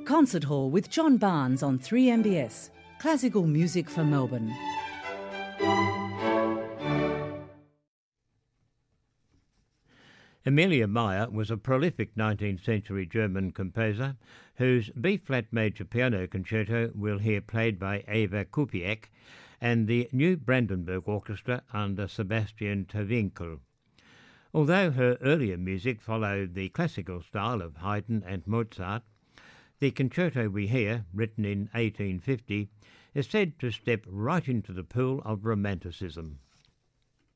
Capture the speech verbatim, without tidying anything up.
Concert Hall with John Barnes on three M B S. Classical music for Melbourne. Emilia Meyer was a prolific nineteenth century German composer whose B-flat major piano concerto we'll hear played by Eva Kupiec and the New Brandenburg Orchestra under Sebastian Tawinkel. Although her earlier music followed the classical style of Haydn and Mozart, the concerto we hear, written in eighteen fifty, is said to step right into the pool of Romanticism.